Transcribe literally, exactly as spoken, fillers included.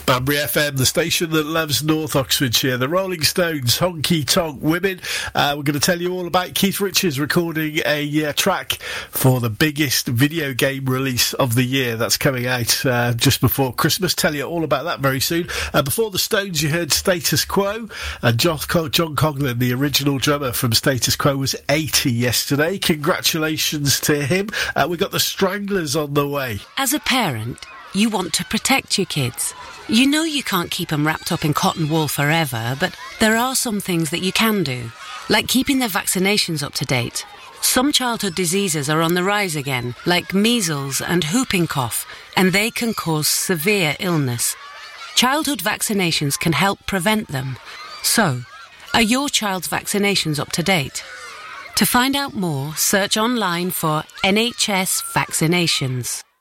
Banbury F M, the station that loves North Oxfordshire. The Rolling Stones, Honky Tonk Women. Uh, we're going to tell you all about Keith Richards recording a uh, track for the biggest video game release of the year. That's coming out uh, just before Christmas. Tell you all about that very soon. Uh, before the Stones, you heard Status Quo. And John, John Coughlin, the original drummer from Status Quo, was eighty yesterday. Congratulations to him. Uh, we've got the Stranglers on the way. As a parent, you want to protect your kids. You know you can't keep them wrapped up in cotton wool forever, but there are some things that you can do, like keeping their vaccinations up to date. Some childhood diseases are on the rise again, like measles and whooping cough, and they can cause severe illness. Childhood vaccinations can help prevent them. So, are your child's vaccinations up to date? To find out more, search online for N H S vaccinations.